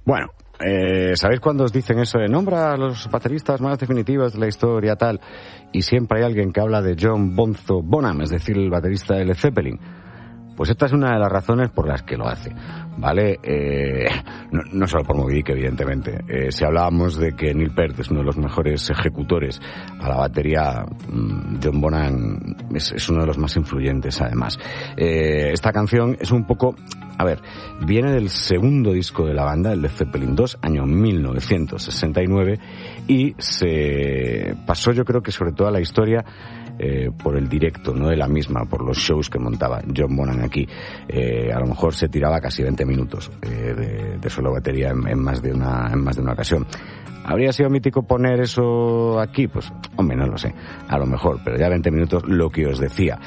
Bueno, ¿sabéis cuando os dicen eso de nombra a los bateristas más definitivos de la historia tal? Y siempre hay alguien que habla de John Bonzo Bonham, es decir, el baterista de Led Zeppelin. Pues esta es una de las razones por las que lo hace, ¿vale? No solo por Moby Dick, evidentemente. Si hablábamos de que Neil Peart es uno de los mejores ejecutores a la batería, John Bonham es uno de los más influyentes, además. Esta canción es un poco... A ver, viene del segundo disco de la banda, el Led Zeppelin 2, año 1969, y se pasó, yo creo que sobre todo a la historia por el directo, no de la misma, por los shows que montaba John Bonham aquí. A lo mejor se tiraba casi 20 minutos de solo batería en más de una ocasión. ¿Habría sido mítico poner eso aquí? Pues, hombre, no lo sé, a lo mejor, pero ya 20 minutos, lo que os decía.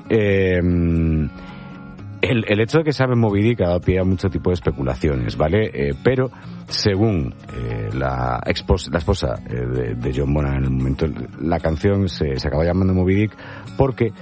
El hecho de que sabe Moby Dick ha dado pie a mucho tipo de especulaciones, ¿vale? Pero según la esposa de John Bonham en el momento, la canción se acaba llamando Moby Dick porque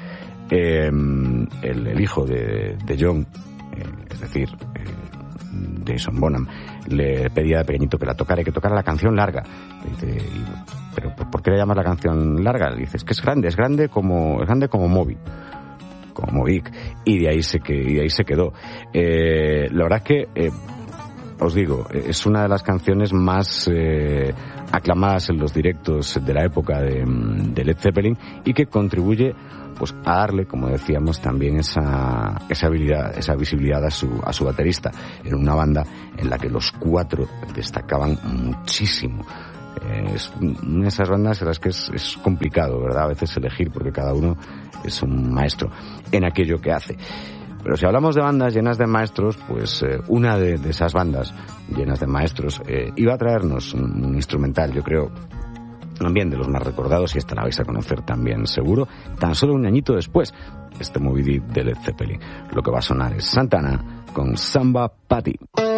el hijo de John, es decir, Jason Bonham, le pedía de pequeñito que la tocara y que tocara la canción larga. Dice, ¿pero por qué le llamas la canción larga? Le dice, es que es grande como Moby. Como Vic, y de ahí se quedó. La verdad es que os digo, es una de las canciones más aclamadas en los directos de la época de Led Zeppelin y que contribuye pues a darle, como decíamos, también esa habilidad, esa visibilidad a su baterista en una banda en la que los cuatro destacaban muchísimo. Es una de esas bandas en las que es complicado, ¿verdad? A veces elegir, porque cada uno es un maestro en aquello que hace. Pero si hablamos de bandas llenas de maestros, pues una de esas bandas llenas de maestros iba a traernos un instrumental, yo creo, también de los más recordados, y esta la vais a conocer también seguro, tan solo un añito después, este Moby Dick de Led Zeppelin. Lo que va a sonar es Santana con Samba Party.